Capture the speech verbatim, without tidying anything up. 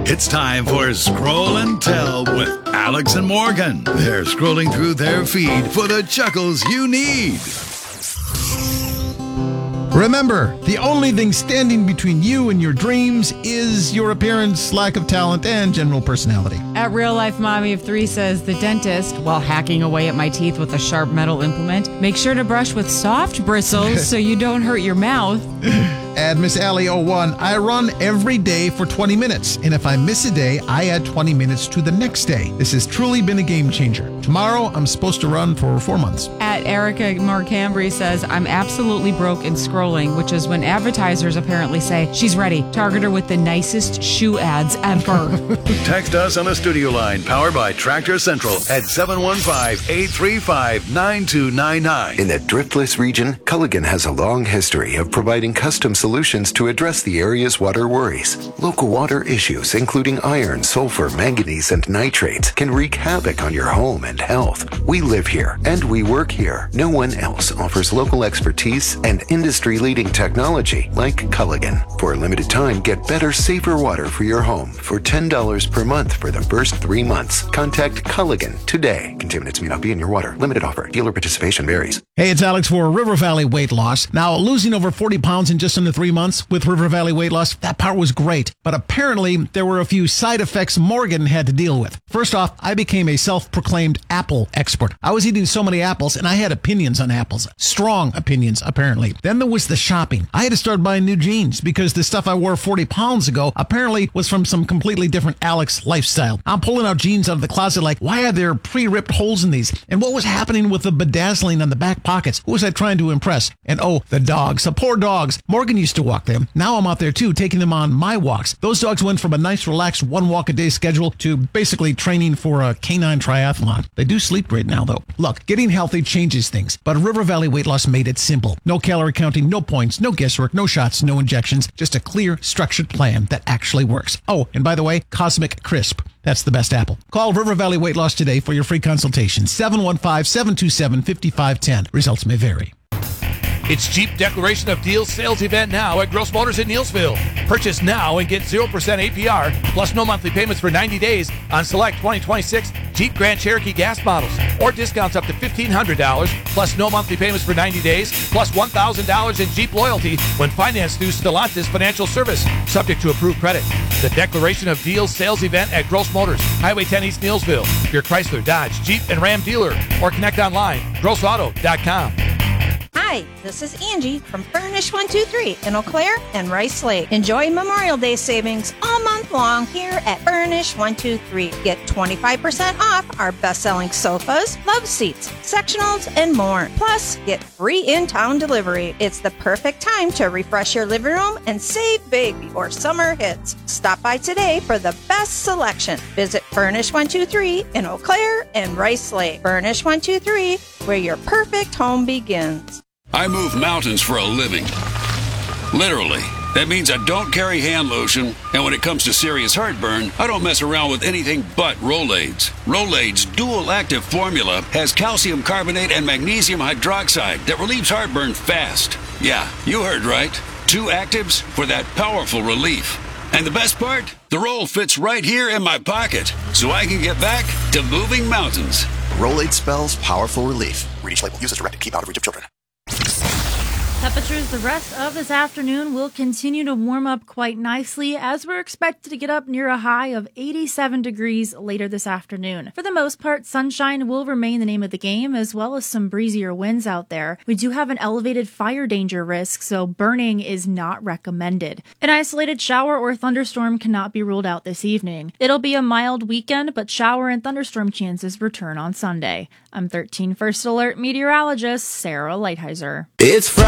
It's time for Scroll and Tell with Alex and Morgan. They're scrolling through their feed for the chuckles you need. Remember, the only thing standing between you and your dreams is your appearance, lack of talent, and general personality. At Real Life Mommy of Three says, the dentist, while hacking away at my teeth with a sharp metal implement, make sure to brush with soft bristles so you don't hurt your mouth. At Miss Allie oh one, I run every day for twenty minutes, and if I miss a day, I add twenty minutes to the next day. This has truly been a game changer. Tomorrow, I'm supposed to run for four months. At Erica Marcambry says, I'm absolutely broke in scrolling, which is when advertisers apparently say, she's ready. Target her with the nicest shoe ads ever. Text us on a studio line powered by Tractor Central at seven one five, eight three five, nine two nine nine. In the Driftless region, Culligan has a long history of providing custom solutions to address the area's water worries. Local water issues, including iron, sulfur, manganese, and nitrates, can wreak havoc on your home and health. We live here and we work here. No one else offers local expertise and industry-leading technology like Culligan. For a limited time, get better, safer water for your home for ten dollars per month for the first three months. Contact Culligan today. Contaminants may not be in your water. Limited offer. Dealer participation varies. Hey, it's Alex for River Valley Weight Loss. Now, losing over forty pounds in just under three months with River Valley Weight Loss, that part was great. But apparently, there were a few side effects Morgan had to deal with. First off, I became a self-proclaimed apple expert. I was eating so many apples, and I had opinions on apples. Strong opinions, apparently. Then there was the shopping. I had to start buying new jeans because the stuff I wore forty pounds ago apparently was from some completely different Alex lifestyle. I'm pulling out jeans out of the closet like, why are there pre-ripped holes in these? And what was happening with the bedazzling on the back pockets? Who was I trying to impress? And oh, the dogs, the poor dogs. Morgan used to walk them. Now I'm out there too, taking them on my walks. Those dogs went from a nice, relaxed one walk a day schedule to basically training for a canine triathlon. They do sleep great now, though. Look, getting healthy changes things, but River Valley Weight Loss made it simple. No calorie counting, no points, no guesswork, no shots, no injections, just a clear, structured plan that actually works. Oh, and by the way, Cosmic Crisp. That's the best apple. Call River Valley Weight Loss today for your free consultation. seven one five, seven two seven, five five one zero. Results may vary. It's Jeep Declaration of Deals sales event now at Gross Motors in Neillsville. Purchase now and get zero percent A P R plus no monthly payments for ninety days on select twenty twenty-six Jeep Grand Cherokee gas models, or discounts up to fifteen hundred dollars plus no monthly payments for ninety days plus one thousand dollars in Jeep loyalty when financed through Stellantis Financial Service, subject to approved credit. The Declaration of Deals sales event at Gross Motors, Highway ten East Neillsville, your Chrysler, Dodge, Jeep, and Ram dealer, or connect online, gross auto dot com. Hi, this is Angie from Furnish one two three in Eau Claire and Rice Lake. Enjoy Memorial Day savings all month long here at Furnish one two three. Get twenty-five percent off our best-selling sofas, love seats, sectionals, and more. Plus, get free in-town delivery. It's the perfect time to refresh your living room and save big before summer hits. Stop by today for the best selection. Visit Furnish one two three in Eau Claire and Rice Lake. Furnish one two three, where your perfect home begins. I move mountains for a living. Literally. That means I don't carry hand lotion, and when it comes to serious heartburn, I don't mess around with anything but Rolaids. Rolaids' dual-active formula has calcium carbonate and magnesium hydroxide that relieves heartburn fast. Yeah, you heard right. Two actives for that powerful relief. And the best part? The roll fits right here in my pocket, so I can get back to moving mountains. Rolaid spells powerful relief. Read each label. Use as directed. Keep out of reach of children. Temperatures the rest of this afternoon will continue to warm up quite nicely as we're expected to get up near a high of eighty-seven degrees later this afternoon. For the most part, sunshine will remain the name of the game, as well as some breezier winds out there. We do have an elevated fire danger risk, so burning is not recommended. An isolated shower or thunderstorm cannot be ruled out this evening. It'll be a mild weekend, but shower and thunderstorm chances return on Sunday. I'm thirteen First Alert meteorologist Sarah Lighthizer. It's Friday.